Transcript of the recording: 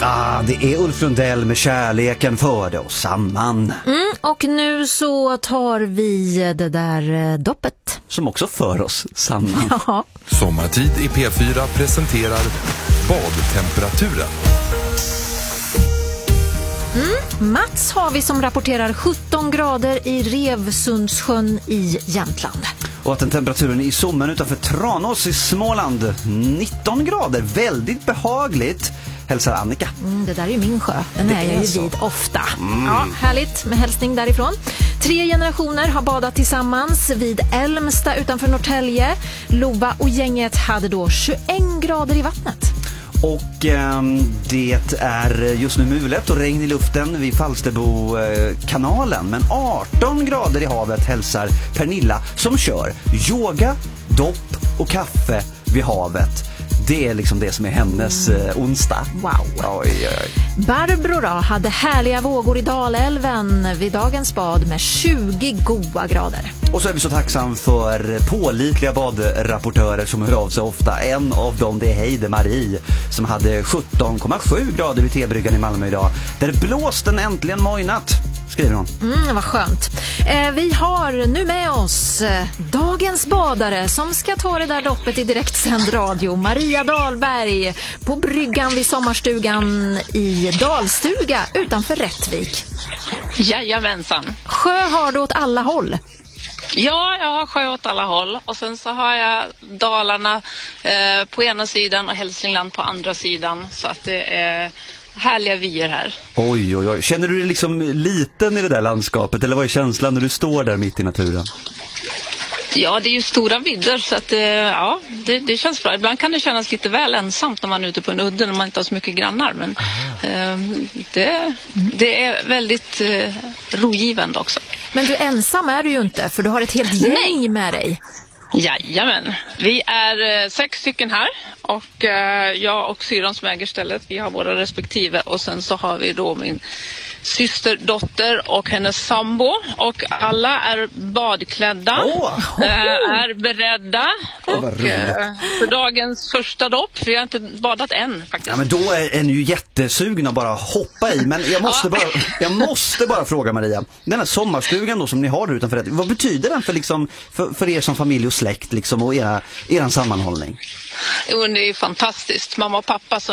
Det är Ulf Lundell med Kärleken förde oss samman. Och nu så tar vi det där doppet. Som också för oss samman. Ja. Sommartid i P4 presenterar badtemperaturen. Mats har vi som rapporterar 17 grader i Revsundssjön i Jämtland. Och att temperaturen i Sommen utanför Tranås i Småland 19 grader, väldigt behagligt. Hälsar Annika. Det där är ju min sjö. Den är jag ju vid ofta. Ja, härligt med hälsning därifrån. 3 generationer har badat tillsammans vid Älmsta utanför Norrtälje. Lova och gänget hade då 21 grader i vattnet. Och det är just nu mulet och regn i luften vid Falsterbo-kanalen. Men 18 grader i havet hälsar Pernilla som kör yoga, dopp och kaffe vid havet. Det är liksom det som är hennes onsdag. Wow. Oj. Barbro då hade härliga vågor i Dalälven vid dagens bad med 20 goda grader. Och så är vi så tacksam för pålitliga badrapportörer som hör av sig ofta. En av dem det är Heide Marie som hade 17,7 grader vid T-bryggan i Malmö idag. Där blåsten äntligen mojnat, skriver hon. Vad skönt. Vi har nu med oss dagens badare som ska ta det där doppet i direktsänd radio. Maria Dahlberg på bryggan vid sommarstugan i Dalstuga utanför Rättvik. Jajamensan. Sjö har du åt alla håll. Ja, jag har sjö åt alla håll och sen så har jag Dalarna på ena sidan och Hälsingland på andra sidan, så att det är härliga vyer här. Oj. Känner du dig liksom liten i det där landskapet, eller vad är känslan när du står där mitt i naturen? Ja, det är ju stora vidder, så att det känns bra. Ibland kan det kännas lite väl ensamt när man är ute på en udde när man inte har så mycket grannar, men det är väldigt rogivande också. Men du, ensam är du ju inte, för du har ett helt gäng med dig. Jajamän, vi är 6 stycken här och jag och syrran som äger stället, vi har våra respektive, och sen så har vi då min systerdotter och hennes sambo, och alla är badklädda, är beredda och för dagens första dopp. Vi har inte badat än faktiskt. Ja, men då är ni ju jättesugna att bara hoppa i, men jag måste bara fråga Maria, den här sommarstugan då som ni har utanför det, vad betyder den för er som familj och släkt liksom, och eran sammanhållning? Jo, det är fantastiskt. Mamma och pappa som